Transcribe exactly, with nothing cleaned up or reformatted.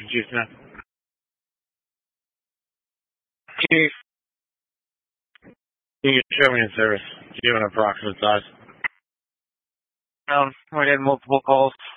Houston. Chief, Can you show me in service? Do you have an approximate size? um, we had multiple calls.